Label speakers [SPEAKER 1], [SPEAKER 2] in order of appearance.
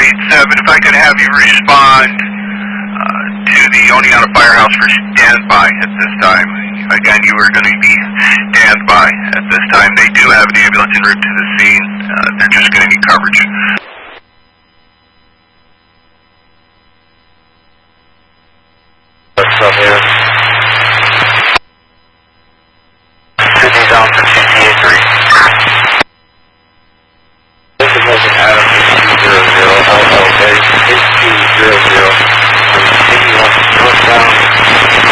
[SPEAKER 1] if I could have you respond to the Oneonta Firehouse for standby at this time. Again, you are going to be standby at this time. They do have an ambulance en route to the scene. They're just going to need coverage.
[SPEAKER 2] What's up here?